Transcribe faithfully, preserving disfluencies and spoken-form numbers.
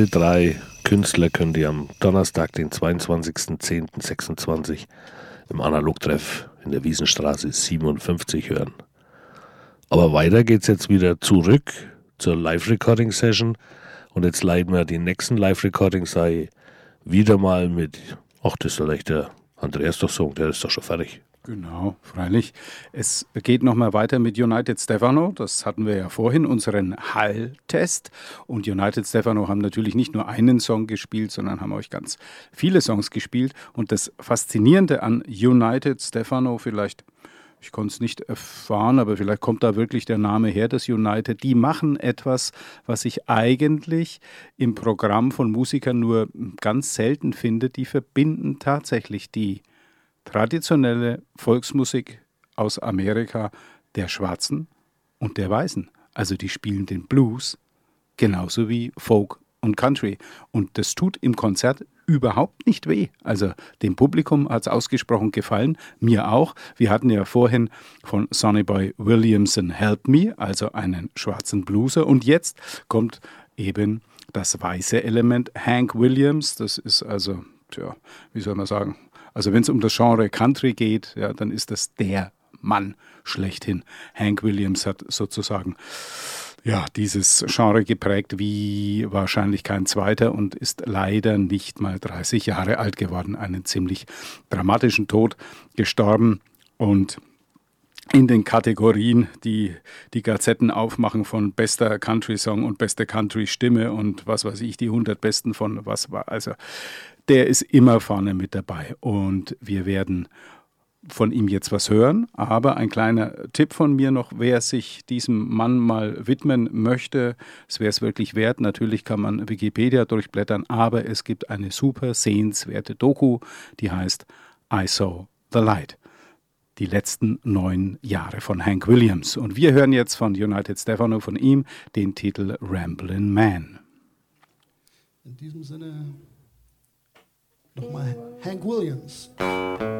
Drei Künstler könnt ihr am Donnerstag, den zweiundzwanzigsten zehnten sechsundzwanzig im Analogtreff in der Wiesenstraße siebenundfünfzig hören. Aber weiter geht's jetzt wieder zurück zur Live-Recording-Session und jetzt leiten wir die nächsten Live-Recordings ein wieder mal mit, ach, das soll echt der Andreas doch sagen, der ist doch schon fertig. Genau, freilich. Es geht nochmal weiter mit United Stefano. Das hatten wir ja vorhin, unseren Hall-Test. Und United Stefano haben natürlich nicht nur einen Song gespielt, sondern haben euch ganz viele Songs gespielt. Und das Faszinierende an United Stefano, vielleicht, ich konnte es nicht erfahren, aber vielleicht kommt da wirklich der Name her, das United. Die machen etwas, was ich eigentlich im Programm von Musikern nur ganz selten finde. Die verbinden tatsächlich die traditionelle Volksmusik aus Amerika der Schwarzen und der Weißen. Also die spielen den Blues genauso wie Folk und Country. Und das tut im Konzert überhaupt nicht weh. Also dem Publikum hat es ausgesprochen gefallen, mir auch. Wir hatten ja vorhin von Sonny Boy Williamson Help Me, also einen schwarzen Blueser. Und jetzt kommt eben das weiße Element Hank Williams. Das ist also, tja, wie soll man sagen, also wenn es um das Genre Country geht, ja, dann ist das der Mann schlechthin. Hank Williams hat sozusagen ja, dieses Genre geprägt wie wahrscheinlich kein zweiter und ist leider nicht mal dreißig Jahre alt geworden. Einen ziemlich dramatischen Tod gestorben. Und in den Kategorien, die die Gazetten aufmachen von bester Country-Song und beste Country-Stimme und was weiß ich, die hundert besten von was war. Also der ist immer vorne mit dabei und wir werden von ihm jetzt was hören. Aber ein kleiner Tipp von mir noch, wer sich diesem Mann mal widmen möchte, es wäre es wirklich wert. Natürlich kann man Wikipedia durchblättern, aber es gibt eine super sehenswerte Doku, die heißt I Saw the Light. Die letzten neun Jahre von Hank Williams. Und wir hören jetzt von United Stefano, von ihm, den Titel Ramblin' Man. In diesem Sinne nochmal Hank Williams.